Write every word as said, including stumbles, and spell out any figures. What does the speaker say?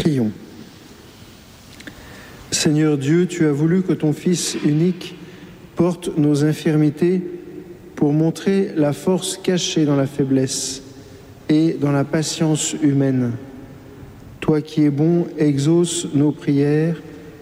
Prions. Seigneur Dieu, tu as voulu que ton Fils unique porte nos infirmités pour montrer la force cachée dans la faiblesse et dans la patience humaine. Toi qui es bon, exauce nos prières